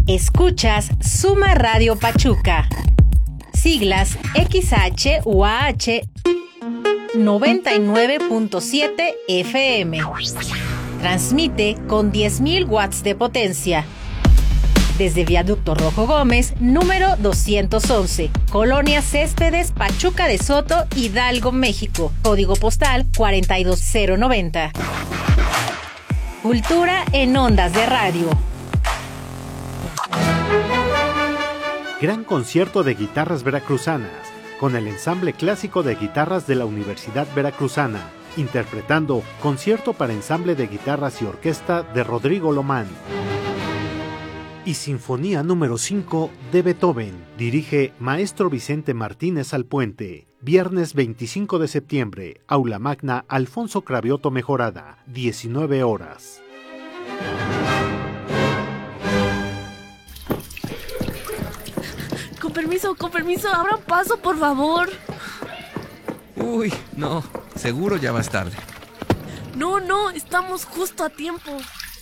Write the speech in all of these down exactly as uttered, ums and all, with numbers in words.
Escuchas Suma Radio Pachuca. Siglas X H U A H noventa y nueve punto siete F M. Transmite con diez mil watts de potencia. Desde Viaducto Rojo Gómez, número doscientos once, Colonia Céspedes, Pachuca de Soto, Hidalgo, México. Código postal cuarenta y dos cero noventa. Cultura en ondas de radio. Gran concierto de guitarras veracruzanas, con el ensamble clásico de guitarras de la Universidad Veracruzana, interpretando Concierto para ensamble de guitarras y orquesta de Rodrigo Lomán. Y Sinfonía número cinco de Beethoven, dirige Maestro Vicente Martínez Alpuente. Viernes veinticinco de septiembre, Aula Magna Alfonso Cravioto Mejorada, diecinueve horas. Con permiso, con permiso, abran paso, por favor. Uy, no, seguro ya vas tarde. No, no, estamos justo a tiempo.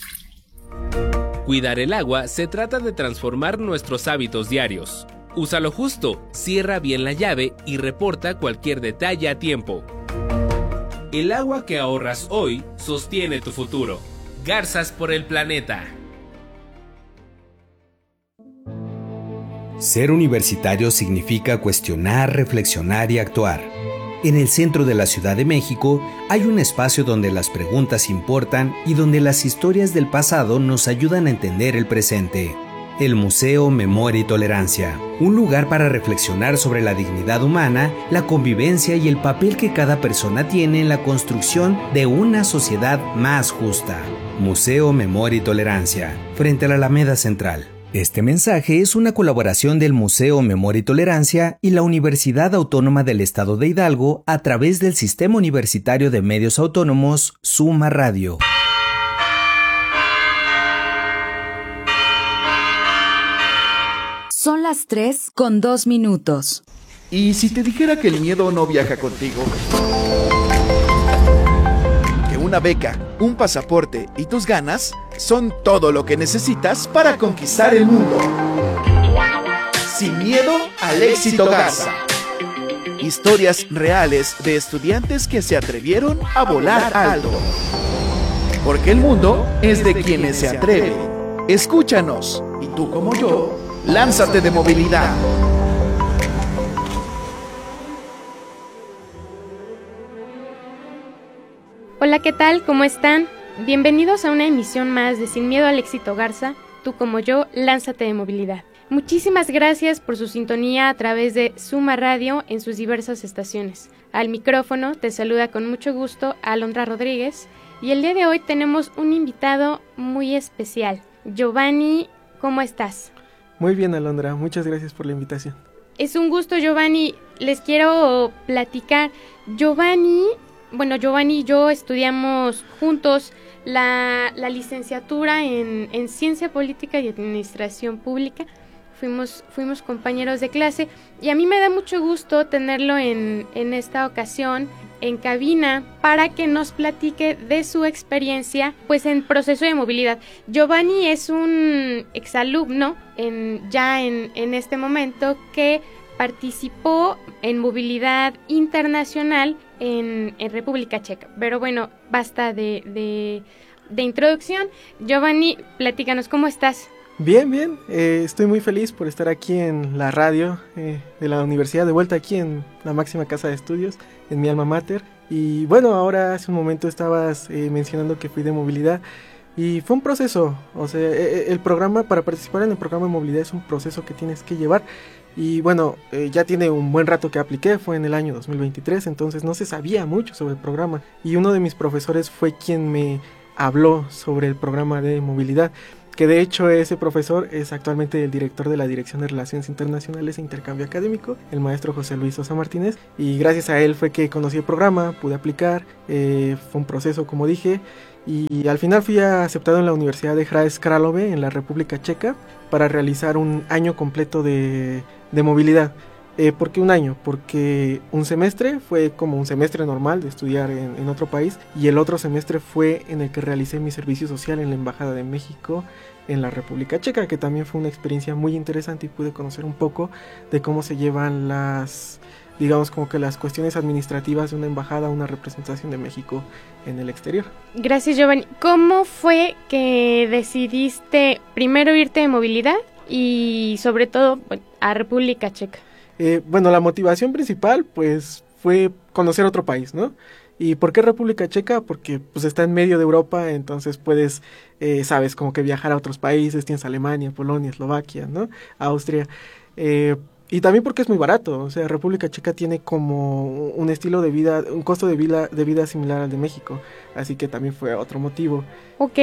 Cuidar el agua se trata de transformar nuestros hábitos diarios. Úsalo justo, cierra bien la llave y reporta cualquier detalle a tiempo. El agua que ahorras hoy sostiene tu futuro. Garzas por el planeta. Ser universitario significa cuestionar, reflexionar y actuar. En el centro de la Ciudad de México hay un espacio donde las preguntas importan y donde las historias del pasado nos ayudan a entender el presente. El Museo Memoria y Tolerancia, un lugar para reflexionar sobre la dignidad humana, la convivencia y el papel que cada persona tiene en la construcción de una sociedad más justa. Museo Memoria y Tolerancia, frente a la Alameda Central. Este mensaje es una colaboración del Museo Memoria y Tolerancia y la Universidad Autónoma del Estado de Hidalgo a través del Sistema Universitario de Medios Autónomos, Suma Radio. Son las tres con dos minutos. ¿Y si te dijera que el miedo no viaja contigo? Que una beca, un pasaporte y tus ganas son todo lo que necesitas para conquistar el mundo. Sin miedo al éxito Garza. Historias reales de estudiantes que se atrevieron a volar alto. Porque el mundo es de quienes se atreven. Escúchanos, y tú como yo, lánzate de movilidad. Hola, ¿qué tal? ¿Cómo están? Bienvenidos a una emisión más de Sin Miedo al Éxito Garza, tú como yo, lánzate de movilidad. Muchísimas gracias por su sintonía a través de Suma Radio en sus diversas estaciones. Al micrófono te saluda con mucho gusto Alondra Rodríguez y el día de hoy tenemos un invitado muy especial. Giovanni, ¿cómo estás? Muy bien, Alondra, muchas gracias por la invitación. Es un gusto, Giovanni. Les quiero platicar. Giovanni, bueno, Giovanni y yo estudiamos juntos la, la licenciatura en, en Ciencia Política y Administración Pública. Fuimos, fuimos compañeros de clase y a mí me da mucho gusto tenerlo en, en esta ocasión en cabina para que nos platique de su experiencia pues en proceso de movilidad. Giovanni es un exalumno en, ya en, en este momento que participó en movilidad internacional en, en República Checa. Pero bueno, basta de, de, de introducción. Giovanni, platícanos, ¿cómo estás? Bien, bien, eh, estoy muy feliz por estar aquí en la radio eh, de la universidad, de vuelta aquí en la máxima casa de estudios, en mi alma mater. Y bueno, ahora hace un momento estabas eh, mencionando que fui de movilidad y fue un proceso, o sea, eh, el programa, para participar en el programa de movilidad es un proceso que tienes que llevar. Y bueno, eh, ya tiene un buen rato que apliqué, fue en el año dos mil veintitrés, entonces no se sabía mucho sobre el programa. Y uno de mis profesores fue quien me habló sobre el programa de movilidad, que de hecho ese profesor es actualmente el director de la Dirección de Relaciones Internacionales e Intercambio Académico, el maestro José Luis Sosa Martínez, y gracias a él fue que conocí el programa, pude aplicar, eh, fue un proceso como dije, y al final fui aceptado en la Universidad de Hradec Králové en la República Checa para realizar un año completo de, de movilidad. Eh, ¿Por qué un año? Porque un semestre fue como un semestre normal de estudiar en, en otro país, y el otro semestre fue en el que realicé mi servicio social en la Embajada de México en la República Checa, que también fue una experiencia muy interesante y pude conocer un poco de cómo se llevan las, digamos como que las cuestiones administrativas de una embajada, una representación de México en el exterior. Gracias, Giovanni. ¿Cómo fue que decidiste primero irte de movilidad y sobre todo a República Checa? Eh, bueno, la motivación principal pues fue conocer otro país, ¿no? ¿Y por qué República Checa? Porque pues está en medio de Europa, entonces puedes, eh, sabes, como que viajar a otros países, tienes Alemania, Polonia, Eslovaquia, ¿no? Austria, eh, y también porque es muy barato, o sea, República Checa tiene como un estilo de vida, un costo de vida, de vida similar al de México, así que también fue otro motivo. Ok,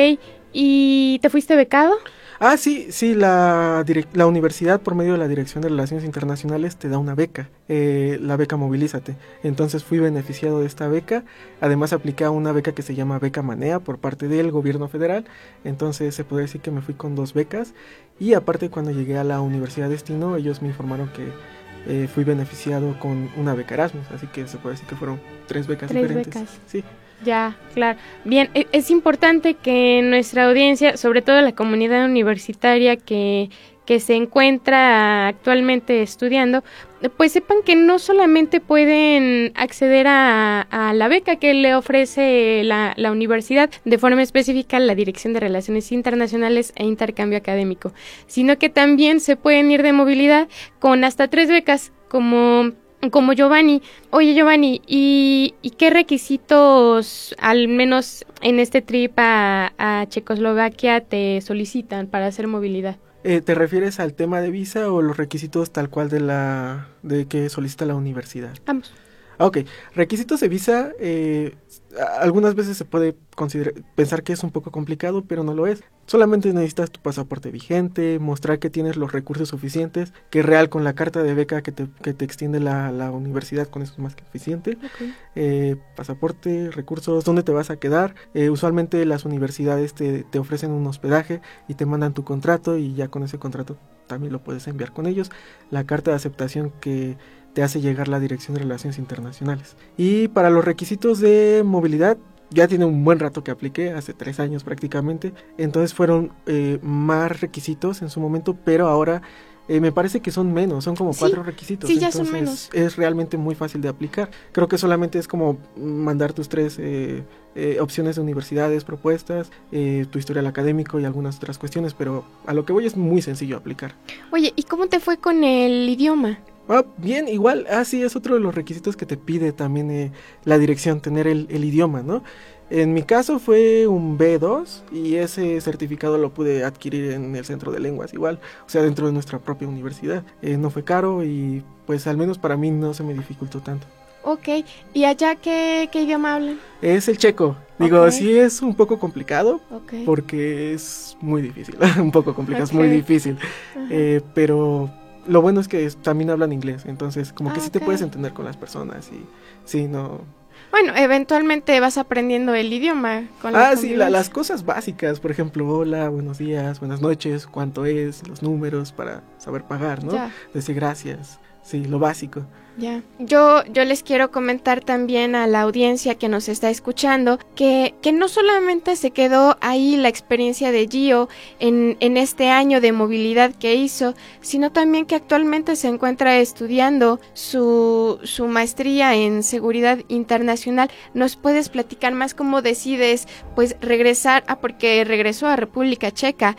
¿y te fuiste becado? Ah, sí, sí, la, direc- la universidad por medio de la Dirección de Relaciones Internacionales te da una beca, eh, la beca Movilízate. Entonces fui beneficiado de esta beca, además apliqué a una beca que se llama Beca Manea por parte del gobierno federal, entonces se podría decir que me fui con dos becas, y aparte cuando llegué a la Universidad Destino ellos me informaron que eh, fui beneficiado con una beca Erasmus, así que se puede decir que fueron tres becas tres diferentes. Becas. Sí. Ya, claro. Bien, es importante que nuestra audiencia, sobre todo la comunidad universitaria que, que se encuentra actualmente estudiando, pues sepan que no solamente pueden acceder a, a la beca que le ofrece la, la universidad, de forma específica la Dirección de Relaciones Internacionales e Intercambio Académico, sino que también se pueden ir de movilidad con hasta tres becas, como... como Giovanni. Oye, Giovanni, ¿y, y qué requisitos, al menos en este trip a, a Checoslovaquia, te solicitan para hacer movilidad? Eh, ¿Te refieres al tema de visa o los requisitos tal cual de la de que solicita la universidad? Ambos. Ok, requisitos de visa, eh, algunas veces se puede considerar, pensar que es un poco complicado, pero no lo es. Solamente necesitas tu pasaporte vigente, mostrar que tienes los recursos suficientes, que es real con la carta de beca que te, que te extiende la, la universidad, con eso es más que suficiente. Okay. Eh, pasaporte, recursos, dónde te vas a quedar. Eh, usualmente las universidades te, te ofrecen un hospedaje y te mandan tu contrato, y ya con ese contrato también lo puedes enviar con ellos. La carta de aceptación que te hace llegar la Dirección de Relaciones Internacionales. Y para los requisitos de movilidad, ya tiene un buen rato que apliqué, hace tres años prácticamente, entonces fueron eh, más requisitos en su momento, pero ahora eh, me parece que son menos, son como sí, cuatro requisitos. Sí, ya entonces, son menos. Es realmente muy fácil de aplicar. Creo que solamente es como mandar tus tres eh, eh, opciones de universidades propuestas, eh, tu historial académico y algunas otras cuestiones, pero a lo que voy es muy sencillo aplicar. Oye, ¿y cómo te fue con el idioma? Ah, bien, igual, ah, sí, es otro de los requisitos que te pide también eh, la dirección, tener el, el idioma, ¿no? En mi caso fue un B dos, y ese certificado lo pude adquirir en el Centro de Lenguas, igual, o sea, dentro de nuestra propia universidad. Eh, no fue caro y pues al menos para mí no se me dificultó tanto. Ok, ¿y allá qué, qué idioma hablan? Es el checo. Digo, okay. Sí es un poco complicado, okay. Porque es muy difícil, un poco complicado, okay. Es muy difícil, eh, pero... Lo bueno es que también hablan inglés, entonces como que ah, sí te okay. puedes entender con las personas y sí, no... Bueno, eventualmente vas aprendiendo el idioma con la Ah, sí, la, las cosas básicas, por ejemplo, hola, buenos días, buenas noches, cuánto es, los números para saber pagar, ¿no? Ya. Decir gracias, sí, lo básico. Ya. Yo, yo les quiero comentar también a la audiencia que nos está escuchando que, que no solamente se quedó ahí la experiencia de Gio en, en este año de movilidad que hizo, sino también que actualmente se encuentra estudiando su, su maestría en seguridad internacional. ¿Nos puedes platicar más cómo decides pues regresar, ah, porque regresó a República Checa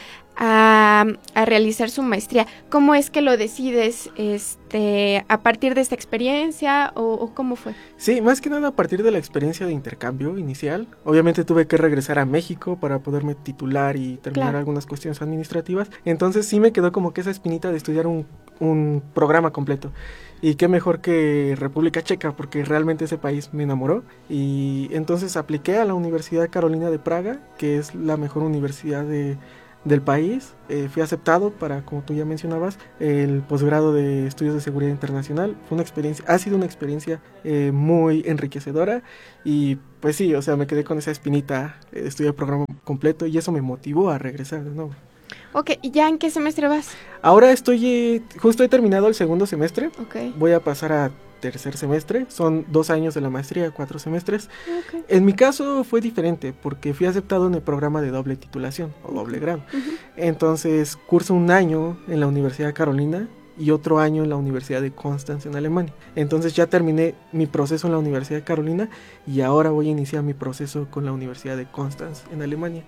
A, a realizar su maestría? ¿Cómo es que lo decides este, a partir de esta experiencia o, o cómo fue? Sí, más que nada a partir de la experiencia de intercambio inicial. Obviamente tuve que regresar a México para poderme titular y terminar claro. algunas cuestiones administrativas. Entonces sí me quedó como que esa espinita de estudiar un, un programa completo. Y qué mejor que República Checa, porque realmente ese país me enamoró. Y entonces apliqué a la Universidad Carolina de Praga, que es la mejor universidad de... del país. Eh, fui aceptado para, como tú ya mencionabas, el posgrado de estudios de seguridad internacional. Fue una experiencia, ha sido una experiencia eh, muy enriquecedora y pues sí, o sea, me quedé con esa espinita de estudiar el programa completo y eso me motivó a regresar de nuevo. Ok, ¿y ya en qué semestre vas? Ahora estoy, eh, justo he terminado el segundo semestre. Ok. Voy a pasar a tercer semestre. Son dos años de la maestría, cuatro semestres. Okay. En mi caso fue diferente porque fui aceptado en el programa de doble titulación o doble grado. Uh-huh. Entonces curso un año en la Universidad de Carolina y otro año en la Universidad de Constance en Alemania. Entonces ya terminé mi proceso en la Universidad de Carolina y ahora voy a iniciar mi proceso con la Universidad de Constance en Alemania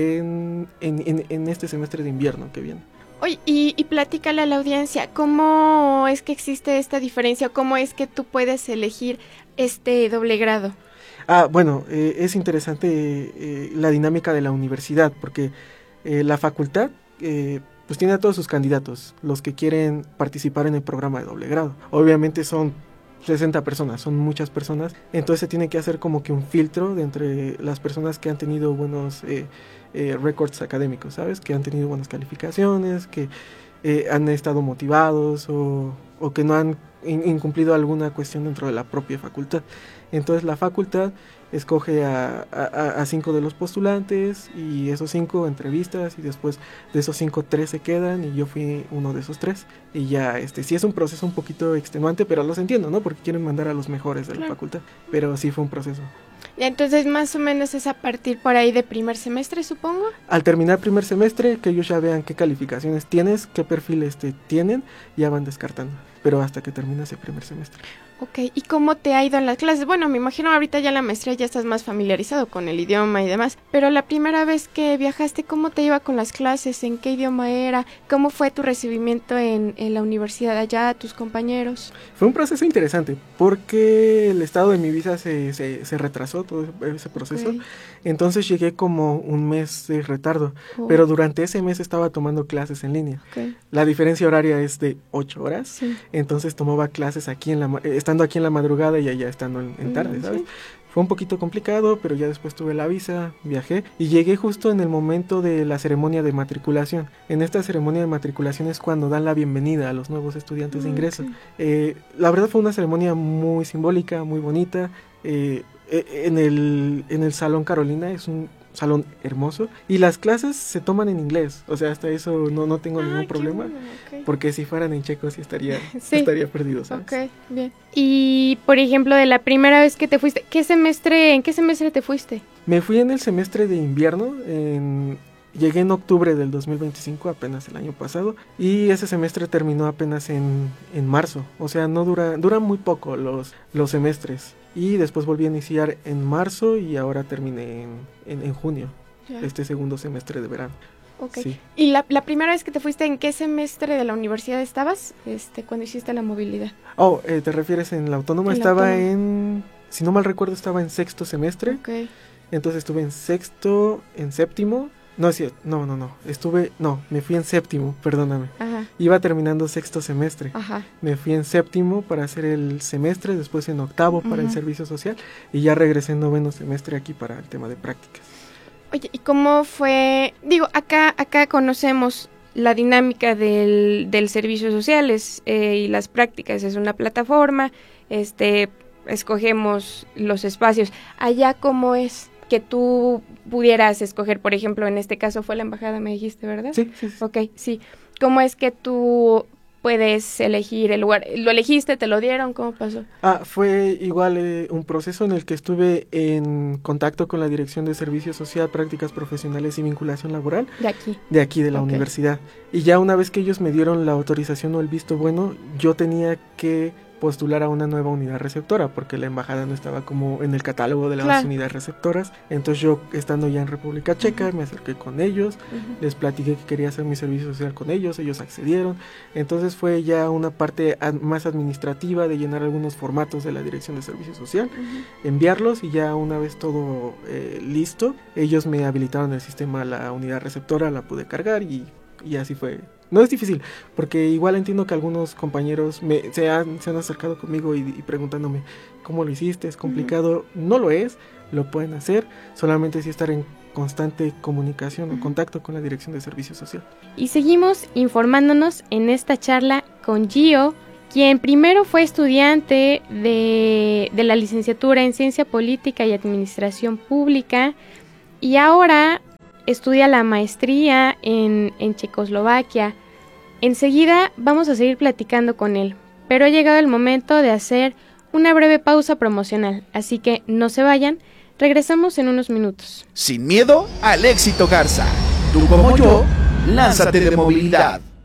en, en, en, en este semestre de invierno que viene. Oye, y, y platícale a la audiencia, ¿cómo es que existe esta diferencia? ¿Cómo es que tú puedes elegir este doble grado? Ah, bueno, eh, es interesante eh, la dinámica de la universidad, porque eh, la facultad eh, pues tiene a todos sus candidatos, los que quieren participar en el programa de doble grado. Obviamente son sesenta personas, son muchas personas, entonces se tiene que hacer como que un filtro de entre las personas que han tenido buenos eh, eh, récords académicos, ¿sabes? Que han tenido buenas calificaciones, que eh, han estado motivados o, o que no han in- incumplido alguna cuestión dentro de la propia facultad. Entonces la facultad escoge a, a, a cinco de los postulantes y esos cinco entrevistas y después de esos cinco tres se quedan y yo fui uno de esos tres y ya este sí es un proceso un poquito extenuante, pero los entiendo, ¿no? Porque quieren mandar a los mejores de la claro. facultad, pero sí fue un proceso. Y entonces más o menos es a partir por ahí de primer semestre, supongo. Al terminar primer semestre, que ellos ya vean qué calificaciones tienes, qué perfil este tienen, ya van descartando, pero hasta que terminas el primer semestre. Ok, ¿y cómo te ha ido en las clases? Bueno, me imagino ahorita ya la maestría ya estás más familiarizado con el idioma y demás, pero la primera vez que viajaste, ¿cómo te iba con las clases? ¿En qué idioma era? ¿Cómo fue tu recibimiento en, en la universidad allá, tus compañeros? Fue un proceso interesante, porque el estado de mi visa se, se, se retrasó, todo ese proceso, okay. Entonces llegué como un mes de retardo, oh. pero durante ese mes estaba tomando clases en línea. Okay. La diferencia horaria es de ocho horas, sí. Entonces tomaba clases aquí en la estando aquí en la madrugada y allá estando en, en tarde, ¿sabes? Sí. Fue un poquito complicado, pero ya después tuve la visa, viajé y llegué justo en el momento de la ceremonia de matriculación. En esta ceremonia de matriculación es cuando dan la bienvenida a los nuevos estudiantes de ingreso. Okay. Eh, la verdad fue una ceremonia muy simbólica, muy bonita. Eh, en el, en el Salón Carolina es un salón hermoso y las clases se toman en inglés, o sea, hasta eso no, no tengo ah, ningún problema, bueno, okay. Porque si fueran en checo sí estaría, sí. estaría perdido, ¿sabes? Ok, bien. Y, por ejemplo, de la primera vez que te fuiste, ¿qué semestre, ¿en qué semestre te fuiste? Me fui en el semestre de invierno, en... Llegué en octubre del dos mil veinticinco, apenas el año pasado, y ese semestre terminó apenas en, en marzo, o sea, no dura, duran muy poco los, los semestres, y después volví a iniciar en marzo y ahora terminé en, en, en junio, yeah. Este segundo semestre de verano. Okay. Sí. ¿Y la, la primera vez que te fuiste, en qué semestre de la universidad estabas, este, cuando hiciste la movilidad? Oh, eh, ¿te refieres en la autónoma? ¿En estaba la autónoma? En, si no mal recuerdo, estaba en sexto semestre, okay. Entonces estuve en sexto, en séptimo. No, sí, no, no, no, estuve, no, me fui en séptimo, perdóname. Ajá. Iba terminando sexto semestre. Ajá. Me fui en séptimo para hacer el semestre, después en octavo para uh-huh. el servicio social y ya regresé en noveno semestre aquí para el tema de prácticas. Oye, ¿y cómo fue? Digo, acá, acá conocemos la dinámica del, del servicio social es, eh, y las prácticas, es una plataforma, este, escogemos los espacios. Allá, ¿cómo es? Que tú pudieras escoger, por ejemplo, en este caso fue la embajada, me dijiste, ¿verdad? Sí, sí, sí. Ok, sí. ¿Cómo es que tú puedes elegir el lugar? ¿Lo elegiste? ¿Te lo dieron? ¿Cómo pasó? Ah, fue igual eh, un proceso en el que estuve en contacto con la Dirección de Servicio Social, Prácticas Profesionales y Vinculación Laboral. De aquí. De aquí, de la okay. universidad. Y ya una vez que ellos me dieron la autorización o el visto bueno, yo tenía que postular a una nueva unidad receptora porque la embajada no estaba como en el catálogo de las claro. unidades receptoras. Entonces yo, estando ya en República Checa, uh-huh. me acerqué con ellos, uh-huh. les platiqué que quería hacer mi servicio social con ellos, ellos accedieron. Entonces fue ya una parte ad- más administrativa de llenar algunos formatos de la Dirección de Servicio Social, uh-huh. enviarlos y ya una vez todo eh, listo, ellos me habilitaron el sistema, la unidad receptora, la pude cargar y, y así fue. No es difícil, porque igual entiendo que algunos compañeros me, se, han, se han acercado conmigo y, y preguntándome ¿cómo lo hiciste? ¿Es complicado? Uh-huh. No lo es, lo pueden hacer, solamente sí estar en constante comunicación uh-huh. o contacto con la Dirección de Servicio Social. Y seguimos informándonos en esta charla con Gio, quien primero fue estudiante de, de la licenciatura en Ciencia Política y Administración Pública y ahora estudia la maestría en, en Checoslovaquia. Enseguida vamos a seguir platicando con él, pero ha llegado el momento de hacer una breve pausa promocional, así que no se vayan, regresamos en unos minutos. Sin miedo al éxito, Garza. Tú como yo, lánzate de movilidad.